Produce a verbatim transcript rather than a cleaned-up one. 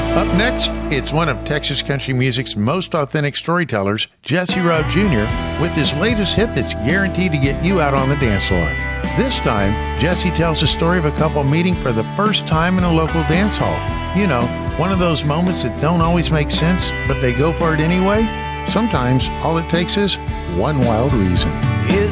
Up next, it's one of Texas country music's most authentic storytellers, Jesse Rove Junior, with his latest hit that's guaranteed to get you out on the dance floor. This time, Jesse tells the story of a couple meeting for the first time in a local dance hall. You know, one of those moments that don't always make sense, but they go for it anyway. Sometimes all it takes is one wild reason.